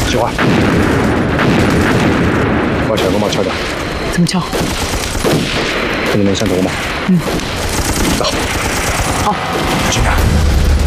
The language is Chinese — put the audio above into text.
喜欢，把小龙马敲掉。 怎么敲？ 这里面像头吗？ 嗯。 走。 好。 进来。